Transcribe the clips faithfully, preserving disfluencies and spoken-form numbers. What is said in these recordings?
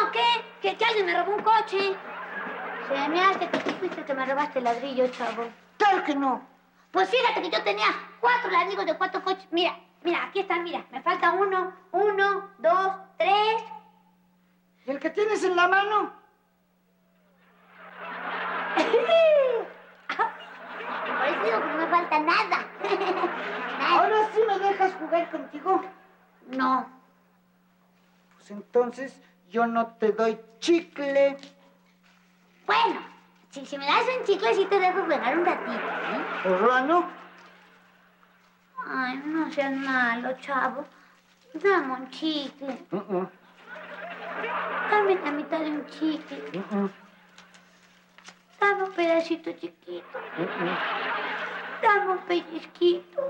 qué? ¿Que, que alguien me robó un coche? Se me hace que tú fuiste que me robaste el ladrillo, chavo. Claro que no. Pues fíjate que yo tenía cuatro ladrillos de cuatro coches. Mira, mira, aquí están, mira. Me falta uno, uno, dos, tres. ¿Y el que tienes en la mano? Por eso digo que no me falta nada. Nada. ¿Ahora sí me dejas jugar contigo? No. Pues entonces yo no te doy chicle. Bueno, si, si me das un chicle, sí te dejo jugar un ratito, ¿eh? ¿Por no? Ay, no seas malo, chavo. Dame un chicle. Uh -uh. Dame la mitad de un chicle. Uh -uh. Dame un pedacito chiquito. Uh -uh. Dame un pellizquito.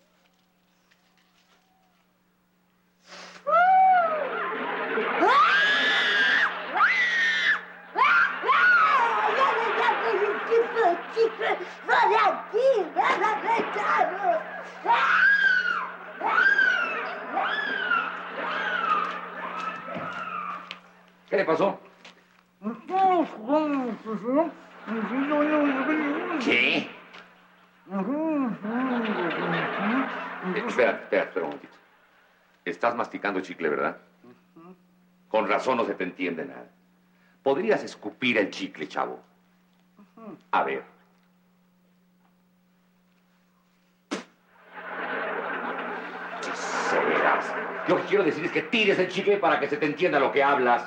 ¿Qué le pasó? ¿Qué? Eh, espera, espera, espera un momentito. Estás masticando chicle, ¿verdad? Con razón no se te entiende nada. ¿Podrías escupir el chicle, chavo? A ver. ¿Qué serás? Lo que quiero decir es que tires el chicle para que se te entienda lo que hablas.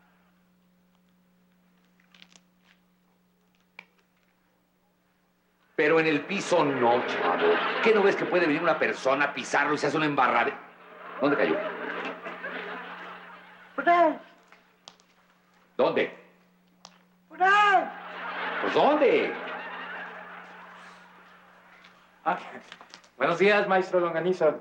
Pero en el piso no, chavo. ¿Qué no ves que puede venir una persona, pisarlo y se hace una embarrada? ¿Dónde cayó? Por ahí. ¿Dónde? Por ahí. ¿Pues dónde? Ah, buenos días, maestro Longaniza.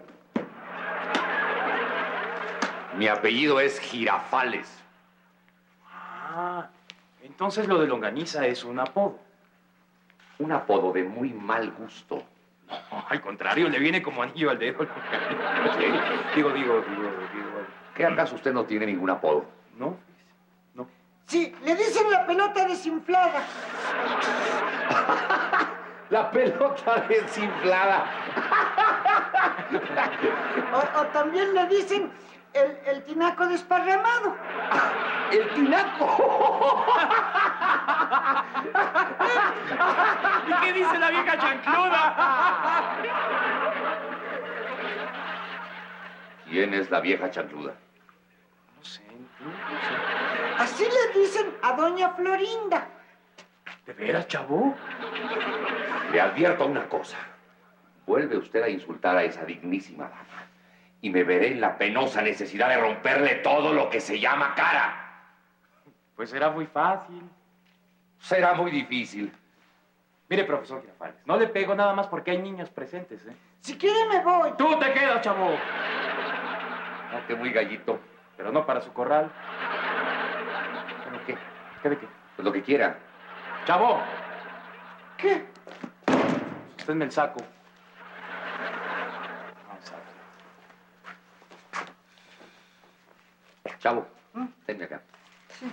Mi apellido es Girafales. Ah, entonces lo de Longaniza es un apodo. Un apodo de muy mal gusto. No, al contrario, le viene como anillo al dedo. ¿Sí? Digo, digo, digo, digo. ¿Qué acaso usted no tiene ningún apodo? No, no. Sí, le dicen la pelota desinflada. La pelota desinflada. O, o también le dicen el, el tinaco desparramado. ¡El tinaco! ¿Y qué dice la vieja chancluda? ¿Quién es la vieja chancluda? No sé, no, no sé. Así le dicen a doña Florinda. ¿De veras, chavo? Le advierto una cosa. Vuelve usted a insultar a esa dignísima dama y me veré en la penosa necesidad de romperle todo lo que se llama cara. Pues será muy fácil. Será muy difícil. Mire, profesor Girafales, no le pego nada más porque hay niños presentes, ¿eh? Si quiere me voy. ¡Tú te quedas, chavo! Ah, qué muy gallito. Pero no para su corral. ¿Bueno qué? ¿Qué de qué? Pues lo que quiera. ¡Chavo! ¿Qué? Usted el saco. Vamos a ver. Chavo, tenme acá. Sí.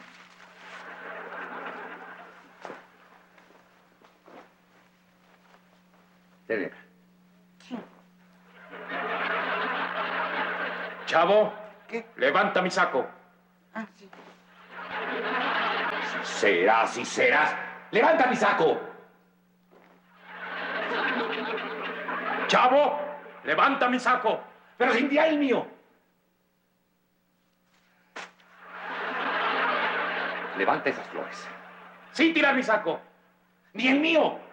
Tenme acá. Sí. Chavo, ¿Qué? levanta mi saco. Ah, sí. Si serás, si serás. ¡Levanta mi saco! Chavo, levanta mi saco. Pero sin tirar el mío. Levanta esas flores. Sin tirar mi saco. ¡Ni el mío!